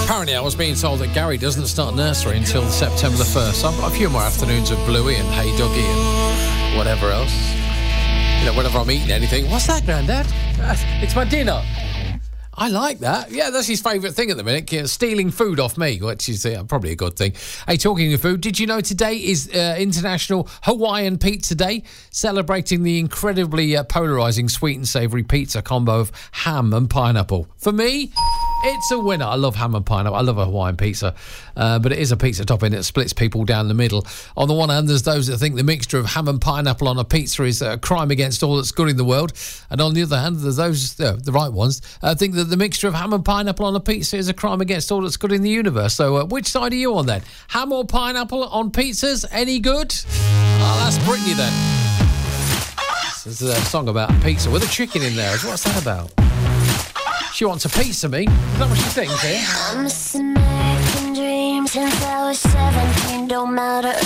Apparently, I was being told that Gary doesn't start nursery until September the 1st. So I've got a few more afternoons of Bluey and Hey Doggy and whatever else. You know, whenever I'm eating anything. What's that, Grandad? It's my dinner. I like that. Yeah, that's his favourite thing at the minute, stealing food off me, which is probably a good thing. Hey, talking of food, did you know today is International Hawaiian Pizza Day, celebrating the incredibly polarising sweet and savoury pizza combo of ham and pineapple? For me, it's a winner. I love ham and pineapple. I love a Hawaiian pizza, but it is a pizza topping that splits people down the middle. On the one hand, there's those that think the mixture of ham and pineapple on a pizza is a crime against all that's good in the world, and on the other hand, there's those, the right ones, think that the mixture of ham and pineapple on a pizza is a crime against all that's good in the universe. So which side are you on then? Ham or pineapple on pizzas? Any good? Oh, that's Britney then. This is a song about a pizza with a chicken in there. What's that about? She wants a pizza, me. Is that what she sings here? I'm missing American dreams since I was 17. Don't matter